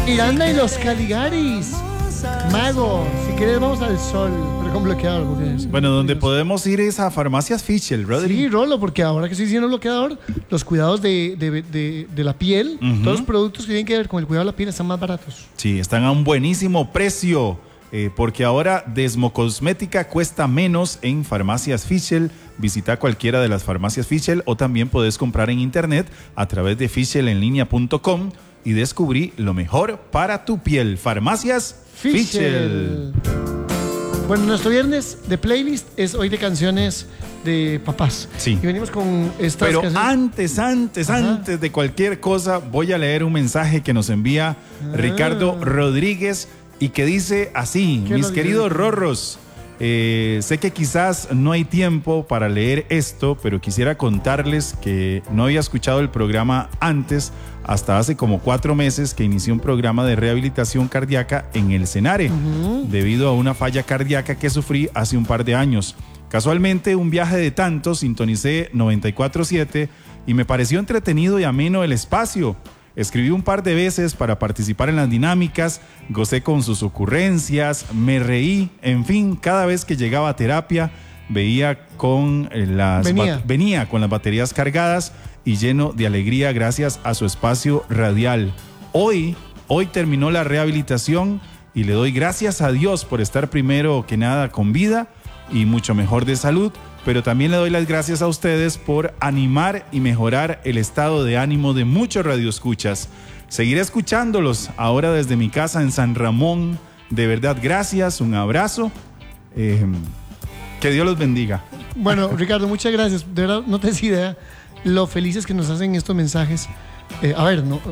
Miranda y los Caligaris. Mago, si quieres vamos al sol, pero con bloqueador. Bueno, donde podemos ir es a Farmacias Fischl, Rodri. Sí, Rolo, porque ahora que estoy diciendo bloqueador, los cuidados de la piel, todos los productos que tienen que ver con el cuidado de la piel están más baratos. Sí, están a un buenísimo precio, porque ahora Desmocosmética cuesta menos en Farmacias Fischl. Visita cualquiera de las Farmacias Fischl o también puedes comprar en internet a través de fischelenlinea.com y descubrí lo mejor para tu piel. Farmacias Fischl. Bueno, nuestro viernes de playlist es hoy de canciones de papás. Sí. Y venimos con estas Pero canciones. antes de cualquier cosa, voy a leer un mensaje que nos envía Ricardo Rodríguez y que dice así: mis queridos rorros, sé que quizás no hay tiempo para leer esto, pero quisiera contarles que no había escuchado el programa antes, hasta hace como 4 meses que inicié un programa de rehabilitación cardíaca en el Senare, debido a una falla cardíaca que sufrí hace un par de años. Casualmente, un viaje de tantos, sintonicé 94.7 y me pareció entretenido y ameno el espacio. Escribí un par de veces para participar en las dinámicas, gocé con sus ocurrencias, me reí, en fin, cada vez que llegaba a terapia venía con las baterías cargadas y lleno de alegría gracias a su espacio radial. Hoy terminó la rehabilitación y le doy gracias a Dios por estar primero que nada con vida y mucho mejor de salud, pero también le doy las gracias a ustedes por animar y mejorar el estado de ánimo de muchos radioescuchas. Seguiré escuchándolos ahora desde mi casa en San Ramón. De verdad, gracias, un abrazo. Que Dios los bendiga. Bueno, Ricardo, muchas gracias. De verdad, no te des idea lo felices que nos hacen estos mensajes. A ver, no...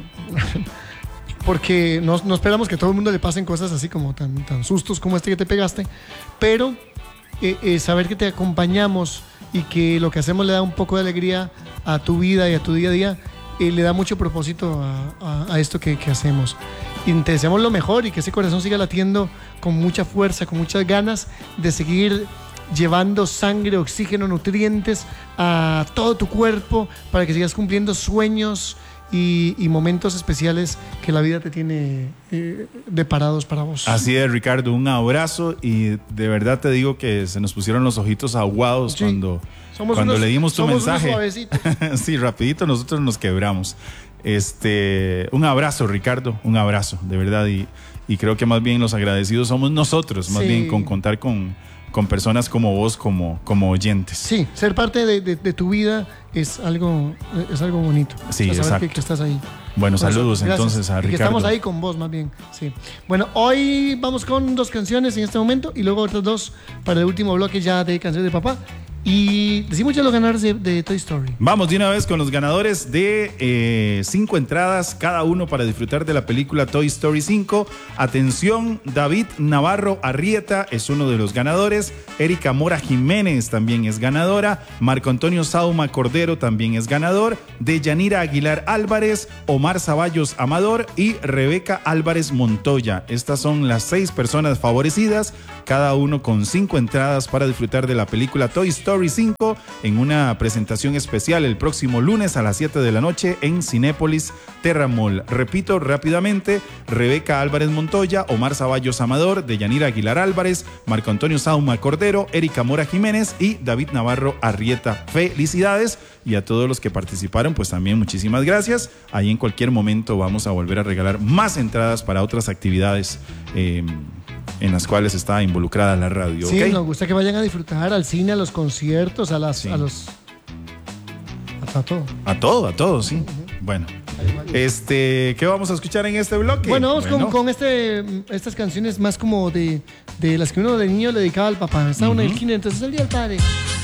porque no esperamos que a todo el mundo le pasen cosas así como tan sustos como este que te pegaste, pero saber que te acompañamos y que lo que hacemos le da un poco de alegría a tu vida y a tu día a día, le da mucho propósito a esto que hacemos. Y te deseamos lo mejor y que ese corazón siga latiendo con mucha fuerza, con muchas ganas de seguir llevando sangre, oxígeno, nutrientes a todo tu cuerpo para que sigas cumpliendo sueños y momentos especiales que la vida te tiene deparados para vos. Así es, Ricardo, un abrazo y de verdad te digo que se nos pusieron los ojitos aguados cuando le dimos tu mensaje. Sí, rapidito nosotros nos quebramos. Un abrazo, Ricardo, un abrazo, de verdad, y creo que más bien los agradecidos somos nosotros, más bien con contar con personas como vos, como oyentes. Sí, ser parte de tu vida es algo bonito. Sí, exacto. Que estás ahí. Bueno, saludos entonces a Ricardo. Que estamos ahí con vos, más bien. Sí. Bueno, hoy vamos con 2 canciones en este momento y luego otras 2 para el último bloque ya de canciones de papá. Y decimos ya los ganadores de Toy Story. Vamos de una vez con los ganadores de 5 entradas cada uno para disfrutar de la película Toy Story 5. Atención, David Navarro Arrieta es uno de los ganadores. Erika Mora Jiménez también es ganadora. Marco Antonio Sauma Cordero también es ganador. Deyanira Aguilar Álvarez, Omar Zavallos Amador y Rebeca Álvarez Montoya. Estas son las 6 personas favorecidas, cada uno con 5 entradas para disfrutar de la película Toy Story 5 en una presentación especial el próximo lunes a las 7 de la noche en Cinépolis Terramol. Repito rápidamente: Rebeca Álvarez Montoya, Omar Zavallos Amador, Deyanira Aguilar Álvarez, Marco Antonio Sauma Cordero, Erika Mora Jiménez y David Navarro Arrieta. Felicidades, y a todos los que participaron pues también muchísimas gracias. Ahí en cualquier momento vamos a volver a regalar más entradas para otras actividades en las cuales está involucrada la radio. Sí, ¿okay? Nos gusta que vayan a disfrutar al cine, a los conciertos, a todo, sí. Bueno, ¿qué vamos a escuchar en este bloque? Bueno, vamos con estas canciones más como de las que uno de niño le dedicaba al papá. Estaba uno en el kinder, entonces el día del padre.